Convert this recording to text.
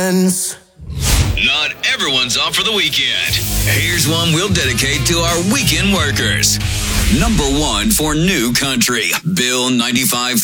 friends. Not everyone's off for the weekend. Here's one we'll dedicate to our weekend workers. Number 1 for new country, Bill 95.3.